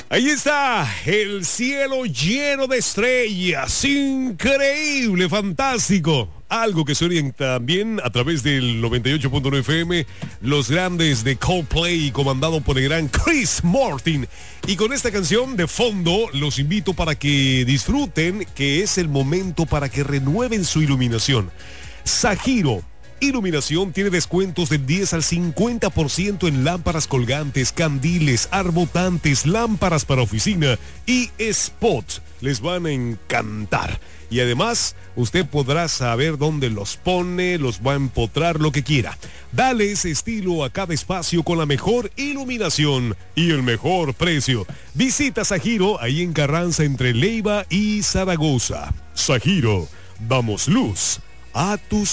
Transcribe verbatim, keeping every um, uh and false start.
Ahí está, el cielo lleno de estrellas, increíble, fantástico. Algo que suenan también a través del noventa y ocho punto nueve F M, los grandes de Coldplay, comandado por el gran Chris Martin. Y con esta canción de fondo, los invito para que disfruten, que es el momento para que renueven su iluminación. Sajiro Iluminación tiene descuentos del diez al cincuenta por ciento en lámparas colgantes, candiles, arbotantes, lámparas para oficina y spots. Les van a encantar. Y además, usted podrá saber dónde los pone, los va a empotrar, lo que quiera. Dale ese estilo a cada espacio con la mejor iluminación y el mejor precio. Visita Sajiro ahí en Carranza entre Leiva y Zaragoza. Sajiro, damos luz a tus